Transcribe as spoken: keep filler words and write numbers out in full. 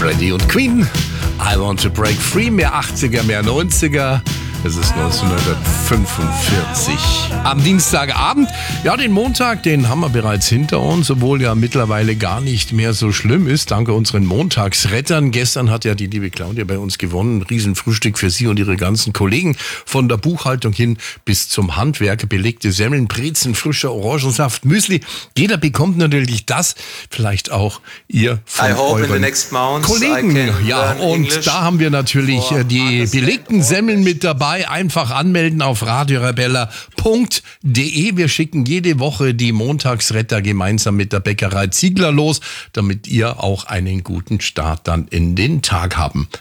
Freddie und Queen. I want to break free. Mehr achtziger, mehr neunziger. Es ist neunzehnhundertfünfundvierzig. Am Dienstagabend, ja, den Montag, den haben wir bereits hinter uns, obwohl ja mittlerweile gar nicht mehr so schlimm ist, dank unseren Montagsrettern. Gestern hat ja die liebe Claudia bei uns gewonnen. Ein Riesenfrühstück für sie und ihre ganzen Kollegen. Von der Buchhaltung hin bis zum Handwerk. Belegte Semmeln, Brezen, frischer Orangensaft, Müsli. Jeder bekommt natürlich das, vielleicht auch ihr von I hope euren in the next months Kollegen. I can Ja, learn und English da haben wir natürlich for die belegten Semmeln mit dabei. Einfach anmelden auf radiorebella punkt de. Wir schicken jede Woche die Montagsretter gemeinsam mit der Bäckerei Ziegler los, damit ihr auch einen guten Start dann in den Tag haben.